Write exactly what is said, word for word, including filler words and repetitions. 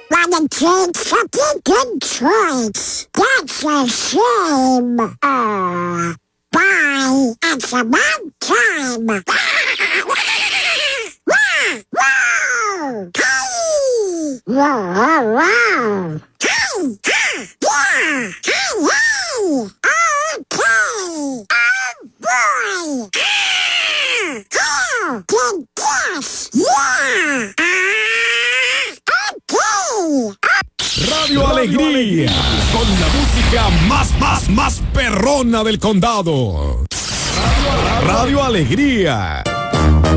Wanna change something good choice. That's a shame. Uh, bye. It's about time. Wow! Hey! Wow, wow, wow. Hey! Ha! Yeah! Hey, hey! Okay! Oh, boy! Ah! Oh! Good guess! Yeah! Ah! Okay! Radio Alegría, con la música más, más, más perrona del condado. Radio Alegría.